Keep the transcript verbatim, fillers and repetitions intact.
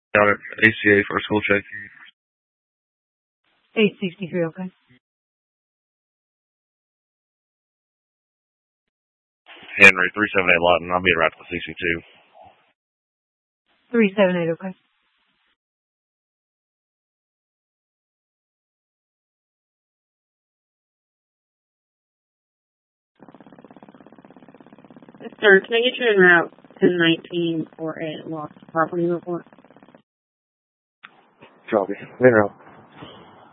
Got it. A C A for a school check. eight sixty-three, okay. Henry, three seven eight Lawton. I'll be right to the C C two. three seven eight, okay. Sir, can I get you en route ten nineteen for a lost property report? Copy. En route.